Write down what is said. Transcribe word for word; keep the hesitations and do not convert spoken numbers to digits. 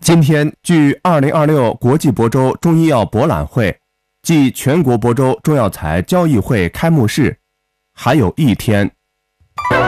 今天距二零二六国际亳州中医药博览会暨全国亳州中药材交易会开幕式还有一天。